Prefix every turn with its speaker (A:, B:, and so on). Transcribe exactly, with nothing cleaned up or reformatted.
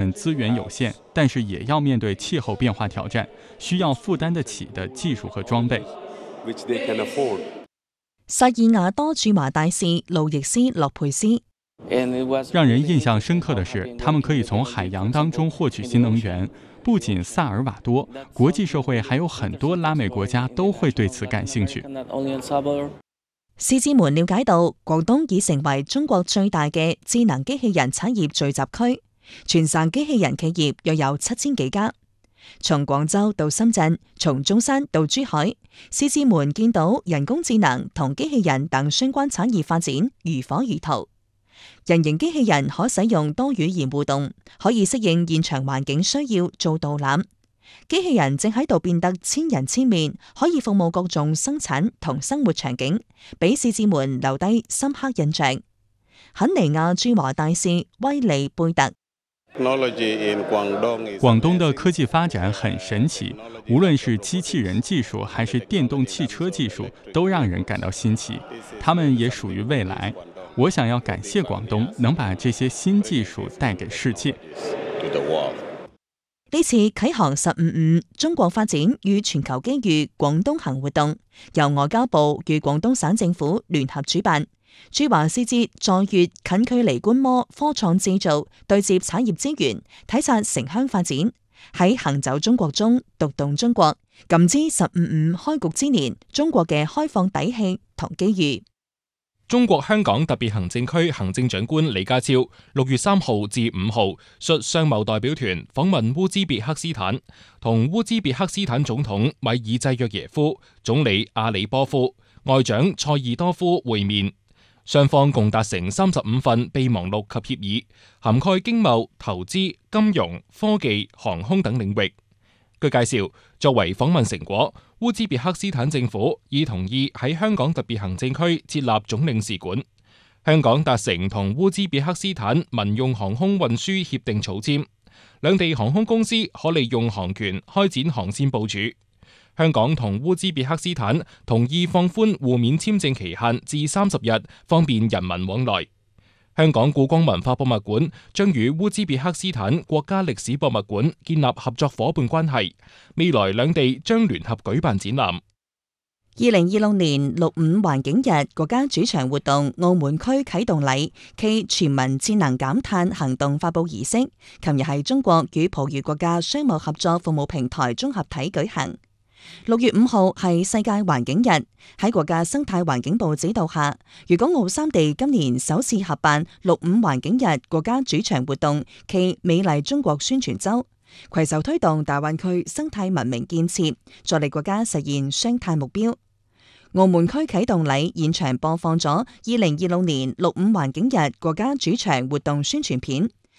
A: 们资源有限，但是也要面对气候变化挑战，需要负担得起的技术和装备。
B: 萨尔瓦多驻华大使路易斯·洛佩斯。
A: 让人印象深刻的是，他们可以从海洋当中获取新能源。不仅萨尔瓦多，国际社会还有很多拉美国家都会对此感興趣。
B: 使節們了解到，廣東已成為中國最大嘅智能機器人產業聚集區，全省機器人企業約有七千幾家。從廣州到深圳，從中山到珠海，使節們見到人工智能同機器人等相關產業發展如火如荼。人形機器人可使用多語言互動，可以適應現場環境需要做導覽。機器人正喺度變得千人千面，可以服務各種生產同生活場景，俾使節們留低深刻印象。肯尼亞駐華大使威利貝特。
A: 廣東的科技發展很神奇，無論是機器人技術還是電動汽車技術，都讓人感到新奇。他們也屬於未來。我想要感謝廣東能把這些新技術帶給世界。
B: 呢次啟航十五五中國發展與全球機遇廣東行活動，由外交部與廣東省政府聯合主辦。駐華使節在粵近距離觀摩科創製造，對接產業資源，體察城鄉發展。喺行走中國中讀懂中國，感知十五五開局之年中國嘅開放底氣同機遇。
C: 中國香港特別行政區行政長官李家超六月三號至五號率商貿代表團訪問烏茲別克斯坦，同烏茲別克斯坦總統米爾濟約耶夫、總理阿里波夫、外長塞爾多夫會面，雙方共達成三十五份備忘錄及協議，涵蓋經貿、投資、金融、科技、航空等領域。據介紹，作為訪問成果，烏茲別克斯坦政府已同意喺香港特別行政區設立總領事館。香港達成同烏茲別克斯坦民用航空運輸協定草簽，兩地航空公司可利用航權開展航線部署。香港同烏茲別克斯坦同意放寬互免簽證期限至三十日，方便人民往來。香港故宮文化博物館將與烏茲別克斯坦國家歷史博物館建立合作夥伴關係，未來兩地將聯合舉辦展覽。
B: 二零二六年六五環境日國家主場活動澳門區啟動禮暨全民節能減碳行動發佈儀式，琴日喺中國與葡語國家商務合作服務平台綜合體舉行。六月五號係世界環境日，喺國家生態環境部指導下，粵港澳三地今年首次合辦六五環境日國家主場活動暨美麗中國宣傳周，攜手推動大灣區生態文明建設，助力國家實現雙碳目標。澳門區啟動禮現場播放咗二零二六年六五環境日國家主場活動宣傳片，